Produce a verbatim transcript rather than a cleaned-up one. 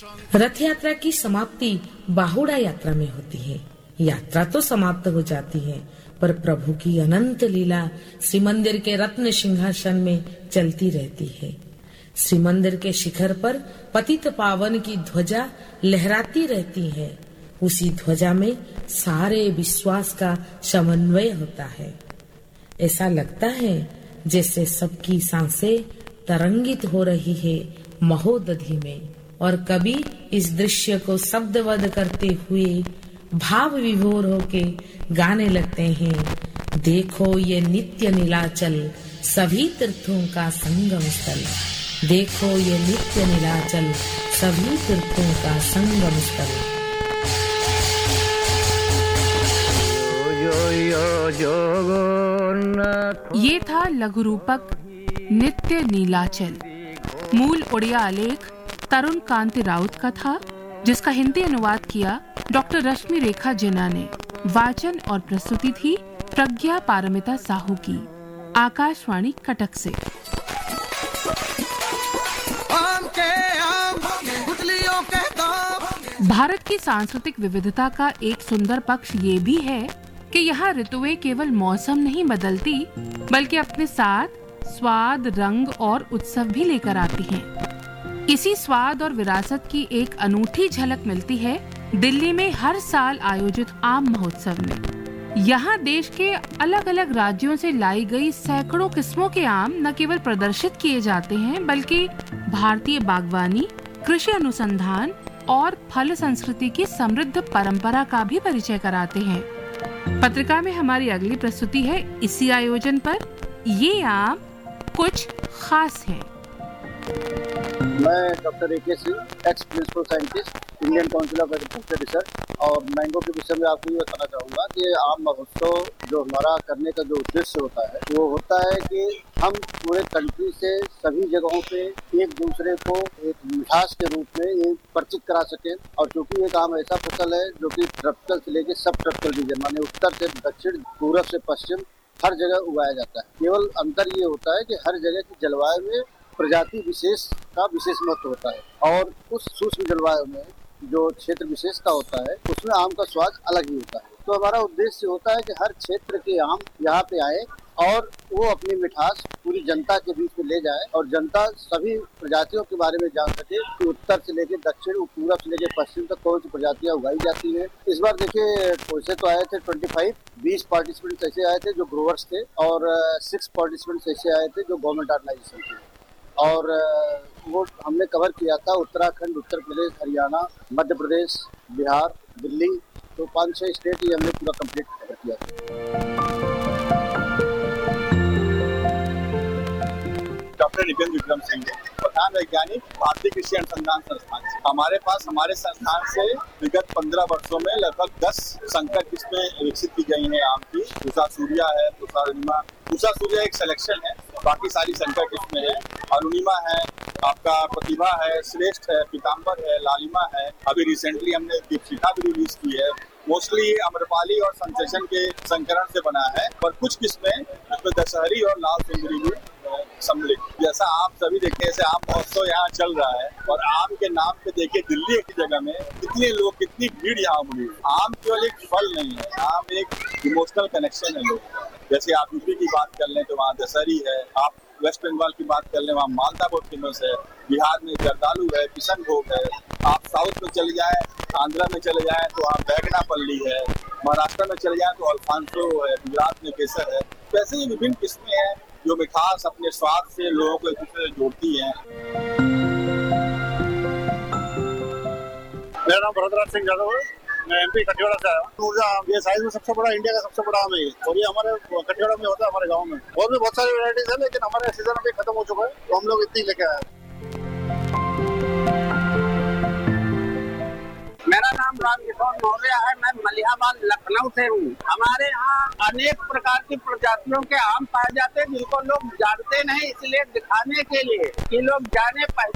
रथ यात्रा की समाप्ति बाहुड़ा यात्रा में होती है। यात्रा तो समाप्त हो जाती है, पर प्रभु की अनंत लीला श्री मंदिर के रत्न सिंहासन में चलती रहती है। श्री मंदिर के शिखर पर पतित पावन की ध्वजा लहराती रहती है। उसी ध्वजा में सारे विश्वास का समन्वय होता है। ऐसा लगता है जैसे सबकी सांसें तरंगित हो रही है महोदधि में। और कभी इस दृश्य को शब्दबद्ध करते हुए भाव विभोर होके गाने लगते हैं, देखो ये नित्य नीलाचल सभी तीर्थों का संगम स्थल। देखो ये नित्य नीलाचल सभी तीर्थों का संगम स्थल। ये था लघु रूपक नित्य नीलाचल। मूल उड़िया आलेख तरुण कांति राउत का था, जिसका हिंदी अनुवाद किया डॉक्टर रश्मि रेखा जिन्ना ने। वाचन और प्रस्तुति थी प्रज्ञा पारमिता साहू की। आकाशवाणी कटक से। भारत की सांस्कृतिक विविधता का एक सुंदर पक्ष ये भी है कि यहाँ ऋतुएं केवल मौसम नहीं बदलती, बल्कि अपने साथ स्वाद, रंग और उत्सव भी लेकर आती हैं। इसी स्वाद और विरासत की एक अनूठी झलक मिलती है दिल्ली में हर साल आयोजित आम महोत्सव में। यहाँ देश के अलग अलग राज्यों से लाई गई सैकड़ों किस्मों के आम न केवल प्रदर्शित किए जाते हैं, बल्कि भारतीय बागवानी, कृषि अनुसंधान और फल संस्कृति की समृद्ध परंपरा का भी परिचय कराते हैं। पत्रिका में हमारी अगली प्रस्तुति है इसी आयोजन पर। ये आम कुछ खास है। मैं डॉक्टर ए के Singh, ex principal scientist, Indian council of agriculture research, और मैंगो के विषय में आपको ये बताना चाहूँगा कि आम महोत्सव जो हमारा करने का जो उद्देश्य होता है वो होता है कि हम पूरे कंट्री से सभी जगहों पे एक दूसरे को एक मिठास के रूप में ये परिचित करा सकें। और चूंकि एक आम ऐसा फसल है जो कि ट्रॉपिकल से लेके सब ट्रॉपिकल रीजन, माने उत्तर से दक्षिण, पूरब से पश्चिम, हर जगह उगाया जाता है। केवल अंतर ये होता है कि हर जगह की जलवायु में प्रजाति विशेष का विशेष महत्व होता है, और उस सूक्ष्म जलवायु में जो क्षेत्र विशेष का होता है उसमें आम का स्वाद अलग ही होता है। तो हमारा उद्देश्य होता है कि हर क्षेत्र के आम यहाँ पे आए और वो अपनी मिठास पूरी जनता के बीच में ले जाए, और जनता सभी प्रजातियों के बारे में जान सके कि उत्तर से लेकर दक्षिण, पूरब से लेकर पश्चिम तक कौन सी प्रजातियां उगाई जाती हैं। इस बार देखिए वैसे तो आए थे पच्चीस, बीस पार्टिसिपेंट्स ऐसे आए थे जो ग्रोवर्स थे, और सिक्स पार्टिसिपेंट्स ऐसे आए थे जो गवर्नमेंट ऑर्गेनाइजेशन थे। और वो हमने कवर किया था उत्तराखंड, उत्तर प्रदेश, हरियाणा, मध्य प्रदेश, बिहार, दिल्ली, तो पाँच छह स्टेट ही हमने पूरा कंप्लीट कवर किया था। डॉक्टर नितिन विक्रम सिंह, प्रधान वैज्ञानिक, भारतीय कृषि अनुसंधान संस्थान से। हमारे पास हमारे संस्थान से विगत पंद्रह वर्षों में लगभग दस संकर किस्में विकसित की गई हैं आम की। पूसा सूर्या है, पूसा अरुणिमा। पूसा सूर्या एक सिलेक्शन है, बाकी सारी संकर किस्में हैं। अरुणिमा है, आपका प्रतिभा है, श्रेष्ठ है, पीताम्बर है, लालिमा है। अभी रिसेंटली हमने दीपशिखा भी रिलीज की है। मोस्टली अम्रपाली और सेंसेशन के संकरण से बना है, पर कुछ किस्में उसमें दशहरी और लाल सुंदरी भी सम्मिलित। जैसा आप सभी देखते हैं, आम महोत्सव यहाँ चल रहा है, और आम के नाम पे देखिए दिल्ली की जगह में कितने लोग, कितनी भीड़ यहाँ उमड़ी। आम केवल एक फल नहीं है, आम एक इमोशनल कनेक्शन है लोग। जैसे आप यूपी की बात कर लें तो वहाँ दशहरी है, आप वेस्ट बंगाल की बात कर लें वहाँ मालदा बहुत फेमस है, बिहार में जर्दालू है, किशनभोग है। आप साउथ में चले जाएं, आंध्रा में चले जाएं तो वहाँ बैगनापल्ली है, महाराष्ट्र में चले जाएं तो अल्फांसो है, गुजरात में केसर है। वैसे ही विभिन्न किस्में हैं जो मिठास अपने स्वाद से लोगों को एक दूसरे से जोड़ती हैं। मेरा नाम भरतराज सिंह यादव है, मैं एमपी कटिहार से आया हूँ। ये साइज में सबसे बड़ा, इंडिया का सबसे बड़ा आम है, और ये हमारे कटिहार में होता है, हमारे गांव में। और भी बहुत सारी वैरायटीज है, लेकिन हमारे सीजन अभी खत्म हो चुका है, तो हम लोग इतनी लेके आए। मेरा नाम रामकिशोर मौर्य है, मैं मलिहाबाद लखनऊ से हूँ। हमारे यहाँ अनेक प्रकार की प्रजातियों के आम पाए जाते हैं जिनको लोग जानते नहीं, इसलिए दिखाने के लिए कि लोग जाने पहचाने